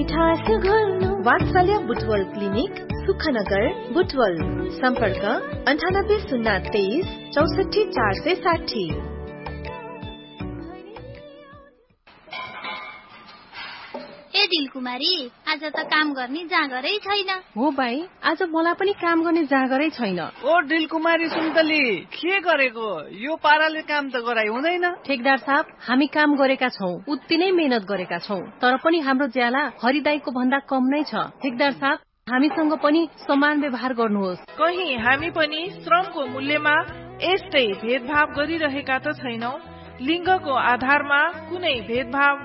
मिठास घोल्नु वात्सल्य बुटवल क्लिनिक सुखनगर बुटवल सम्पर्क 9803 64 460। ए दिलकुमारी आज त काम गर्ने जाँगरै छैन। हो भाइ आज मलाई पनि काम गर्ने जाँगरै छैन। ओ दिलकुमारी सुन्तली के गरेको यो पाराले काम त गराइ हुँदैन। ठेकदार साहब हामी काम गरेका छौं उति नै मेहनत गरेका छौं तर पनि हाम्रो ज्याला हरिदाईको भन्दा कम नै छ। ठेकदार साहब हामीसँग पनि समान व्यवहार गर्नुहोस्। कहीं हामी पनि श्रमको मूल्यमा यस्तै भेदभाव गरिरहेका त छैनौं। लिङ्गको आधारमा कुनै भेदभाव